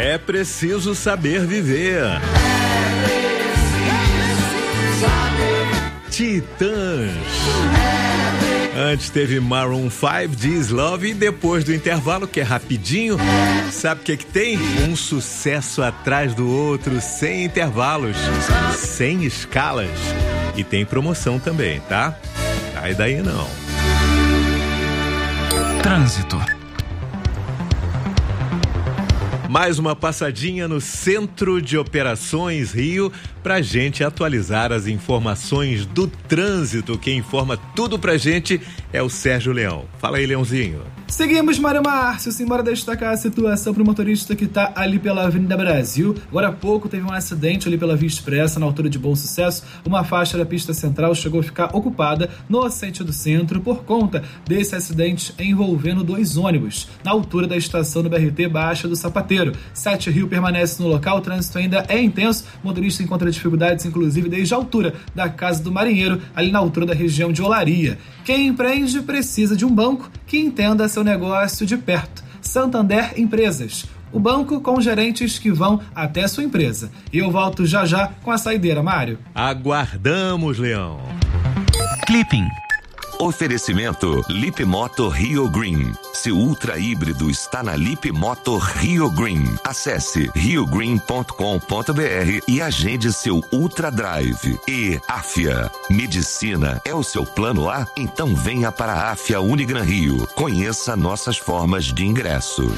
É preciso saber viver. Titãs. Antes teve Maroon 5, This Love, e depois do intervalo, que é rapidinho, sabe o que tem? Um sucesso atrás do outro, sem intervalos, sem escalas. E tem promoção também, tá? Sai daí não. Trânsito. Mais uma passadinha no Centro de Operações Rio pra gente atualizar as informações do trânsito. Quem informa tudo pra gente é o Sérgio Leão. Fala aí, Leãozinho. Seguimos, Mário Márcio. Simbora destacar a situação para o motorista que está ali pela Avenida Brasil. Agora há pouco teve um acidente ali pela Via Expressa, na altura de Bom Sucesso. Uma faixa da pista central chegou a ficar ocupada no sentido centro por conta desse acidente envolvendo 2 ônibus, na altura da estação do BRT Baixa do Sapateiro. 7 Rio permanece no local, o trânsito ainda é intenso. O motorista encontra dificuldades, inclusive, desde a altura da Casa do Marinheiro, ali na altura da região de Olaria. Quem empreende precisa de um banco que entenda seu negócio de perto. Santander Empresas. O banco com gerentes que vão até sua empresa. E eu volto já com a saideira, Mário. Aguardamos, Leão. Clipping. Oferecimento Lip Moto Rio Green. Seu ultra híbrido está na Lip Moto Rio Green. Acesse riogreen.com.br e agende seu Ultra Drive. E Afia. Medicina é o seu plano A? Então venha para a Afia Unigran Rio. Conheça nossas formas de ingresso.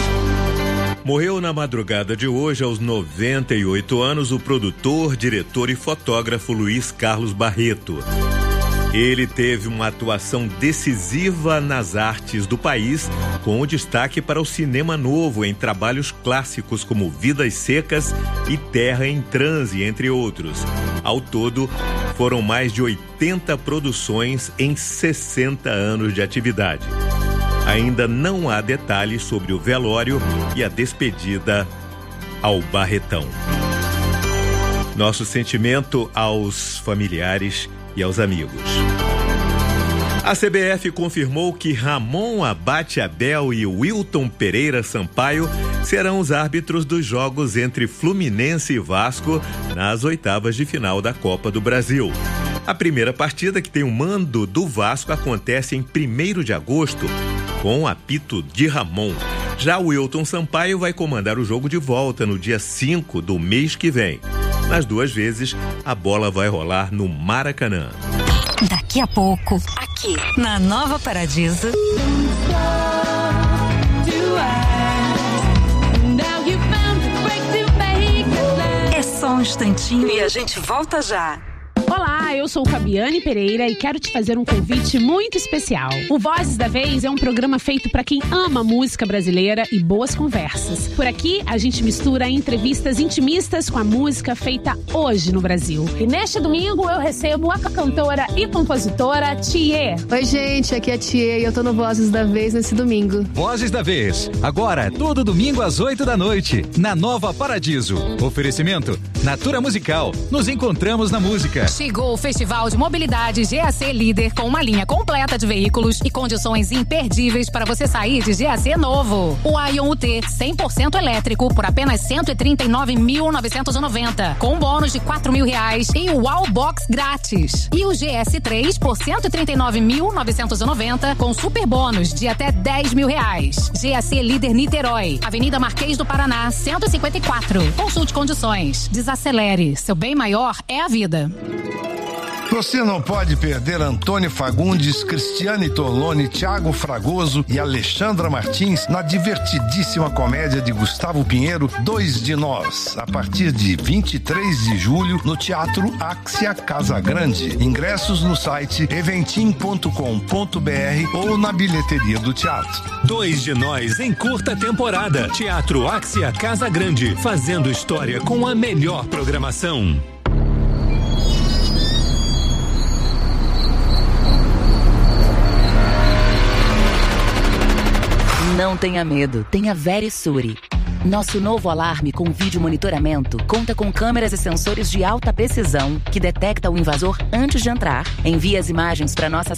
Morreu na madrugada de hoje, aos 98 anos, o produtor, diretor e fotógrafo Luiz Carlos Barreto. Ele teve uma atuação decisiva nas artes do país, com destaque para o cinema novo em trabalhos clássicos como Vidas Secas e Terra em Transe, entre outros. Ao todo, foram mais de 80 produções em 60 anos de atividade. Ainda não há detalhes sobre o velório e a despedida ao Barretão. Nosso sentimento aos familiares e aos amigos. A CBF confirmou que Ramon Abate Abel e Wilton Pereira Sampaio serão os árbitros dos jogos entre Fluminense e Vasco nas oitavas de final da Copa do Brasil. A primeira partida, que tem o mando do Vasco, acontece em 1º de agosto, com o apito de Ramon. Já o Wilton Sampaio vai comandar o jogo de volta no dia 5 do mês que vem. Nas 2 vezes, a bola vai rolar no Maracanã. Daqui a pouco, aqui na Nova Paradiso. É só um instantinho e a gente volta já. Olá, eu sou Fabiane Pereira e quero te fazer um convite muito especial. O Vozes da Vez é um programa feito para quem ama música brasileira e boas conversas. Por aqui, a gente mistura entrevistas intimistas com a música feita hoje no Brasil. E neste domingo eu recebo a cantora e compositora Thier. Oi, gente, aqui é a Thier e eu tô no Vozes da Vez nesse domingo. Vozes da Vez, agora, todo domingo às 8 da noite, na Nova Paradiso. Oferecimento Natura Musical. Nos encontramos na música. Chegou o Festival de Mobilidade GAC Líder, com uma linha completa de veículos e condições imperdíveis para você sair de GAC novo. O Ion UT 100% elétrico por apenas R$ 139.990, com bônus de R$ 4.000 e o Wallbox grátis. E o GS3 por R$ 139.990, com super bônus de até R$ 10.000. GAC Líder Niterói, Avenida Marquês do Paraná, 154. Consulte condições. Desacelere. Seu bem maior é a vida. Você não pode perder Antônio Fagundes, Cristiane Torlone, Thiago Fragoso e Alexandra Martins na divertidíssima comédia de Gustavo Pinheiro, 2 de Nós, a partir de 23 de julho no Teatro Axia Casa Grande. Ingressos no site eventim.com.br ou na bilheteria do teatro. 2 de Nós em curta temporada. Teatro Axia Casa Grande, fazendo história com a melhor programação. Não tenha medo, tenha Verisure. Nosso novo alarme com vídeo monitoramento conta com câmeras e sensores de alta precisão que detecta o invasor antes de entrar, envia as imagens para nossa